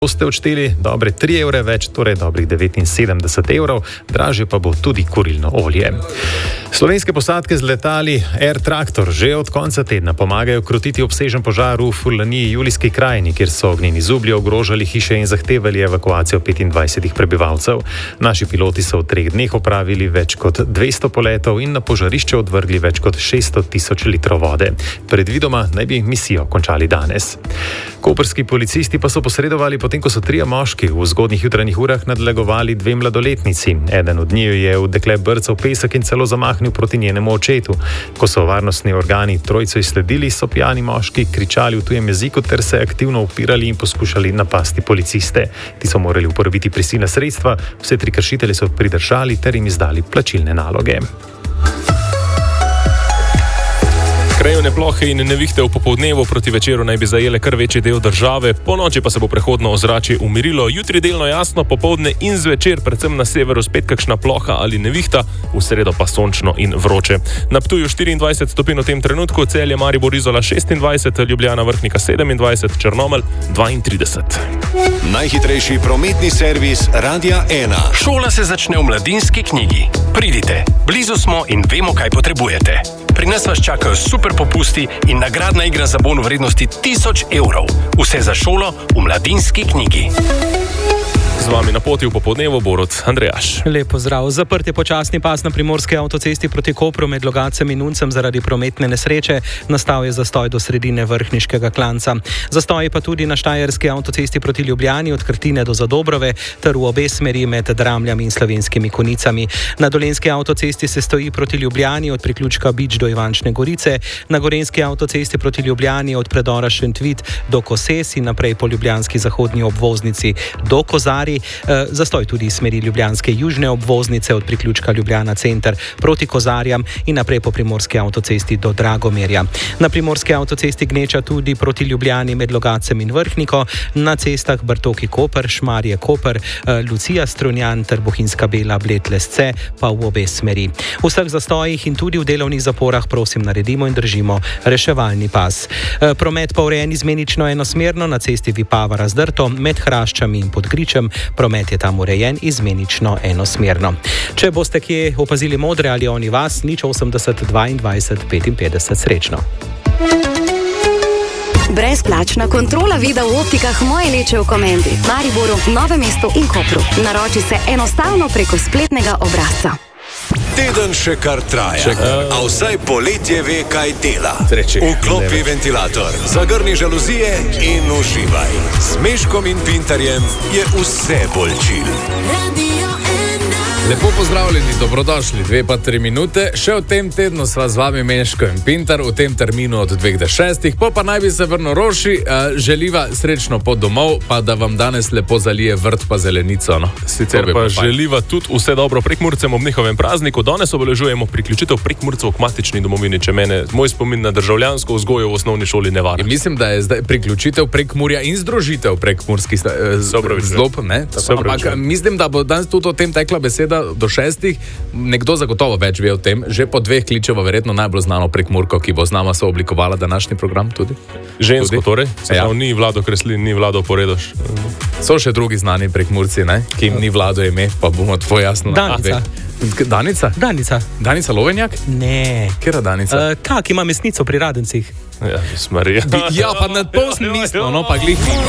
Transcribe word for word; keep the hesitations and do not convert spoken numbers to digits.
Boste odšteli dobre tri evre več, torej dobrih devetinsedemdeset evrov, dražje pa bo tudi kurilno olje. Slovenske posadke z letali Air Tractor že od konca tedna pomagajo krotiti obsežen požar v Furlaniji, Julijski krajini, kjer so ognjeni zublji ogrožali hiše in zahtevali evakuacijo petindvajsetih prebivalcev. Naši piloti so v treh dneh opravili več kot dvesto poletov in na požarišče odvrgli več kot šeststo tisoč litrov vode. Predvidoma naj bi misijo končali danes. Koprski policisti pa so posredovali potem, ko so trije moški v zgodnjih jutranjih urah nadlegovali dve mladoletnici. Eden od njiju je v dekle brcal pesek in celo zamahnil proti njenemu očetu. Ko so varnostni organi trojco izsledili, so pijani moški kričali v tujem jeziku ter se aktivno upirali in poskušali napasti policiste. Ti so morali uporabiti prisilna sredstva, vse tri kršitelje so pridržali ter jim izdali plačilne naloge. Krajevne plohe in nevihte v popoldnevu proti večeru naj bi zajele kar večji del države, po noči pa se bo prehodno ozračje umirilo, jutri delno jasno, popoldne in zvečer, predvsem na severu spet kakšna ploha ali nevihta, v sredo pa sončno in vroče. Na Ptuju štiriindvajset stopinj v tem trenutku, Celje, Maribor, Izola šestindvajset, Ljubljana, Vrhnika sedemindvajset, Črnomelj dvaintrideset. Najhitrejši prometni servis Radia ena. Šola se začne v Mladinski knjigi. Pridite, blizu smo in vemo, kaj potrebujete. Pri nas vas čakajo super popusti in nagradna igra za bon v vrednosti tisoč evrov. Vse za šolo v Mladinski knjigi. Z vami na poti v popoldnevu Borut Andrejaš. Lep pozdrav. Zaprt je počasni pas na primorski avtocesti proti Kopru med Logacem in Uncem zaradi prometne nesreče. Nastal je zastoj do sredine Vrhniškega klanca. Zastoj pa tudi na štajerski avtocesti proti Ljubljani od Krtine do Zadobrove ter v obe smeri med Dramljami in Slovenskimi Konicami. Na dolenski avtocesti se stoji proti Ljubljani od priključka Bič do Ivančne Gorice, na gorenski avtocesti proti Ljubljani od predora Šentvit do Koses in naprej po ljubljanski zahodni obvoznici do Kozarja. Zastoj tudi iz smeri ljubljanske južne obvoznice od priključka Ljubljana center proti Kozarjam in naprej po primorski avtocesti do Dragomerja. Na primorski avtocesti gneča tudi proti Ljubljani med Logacem in Vrhniko, na cestah Bartoki Koper, Šmarje Koper, Lucija Strunjan ter Bohinjska Bela Bled Lesce pa v obe smeri. V vseh zastojih in tudi v delovnih zaporah prosim naredimo in držimo reševalni pas. Promet pa urejen izmenično enosmerno na cesti Vipava Razdrto med Hraščami in Podgričem. Promet je tam urejen izmenično enosmerno. Če boste kje opazili modre ali oni vas, nič osemdeset dvaindvajset petinpetdeset, srečno. Brezplačna kontrola vida v optikah Moje leče v Komendi, Mariboru, Novem mestu in Kopru. Naroči se enostavno preko spletnega obrazca. Teden še kar traja, a vsaj poletje ve, kaj dela. Vklopi ventilator, zagrni žaluzije in uživaj. S Meškom in Pintarjem je vse bolj chill. Lepo pozdravljeni, dobrodošli, dve pa tri minute. Še v tem tednu sva z vami Meško in Pintar, v tem terminu od dveh do šestih, po pa naj bi se vrnil Roši, želiva srečno pot domov, pa da vam danes lepo zalije vrt pa zelenico. No. Sicer pa želiva tudi vse dobro Prekmurcem ob njihovem prazniku. Danes obeležujemo priključitev Prekmurcev k matični domovini, če mene moj spomin na državljansko vzgojo v osnovni šoli ne vara. Mislim, da je zdaj priključitev Prekmurja in združitev prekmurskih zlob, ne? Ampak mislim, da bo danes tudi o tem tekla beseda do šestih, nekdo zagotovo več ve o tem, že po dveh kličeva verjetno najbolj znano Prekmurko, ki bo z nama sooblikovala današnji program tudi. Žensko tudi? Torej? Se ja. prav, ni Vlado Kreslin, ni Vlado Poredoš. So še drugi znani Prekmurci, ne? Ki jim ni Vlado ime, pa bomo tvoj jasno. Danica. Danica? Danica. Danica Lovenjak? Ne. Kjera Danica? Uh, ta, ki ima mesnico pri Radencih. Ja, Marija. Ja, pa na to sem mislil, no pa glih mimo.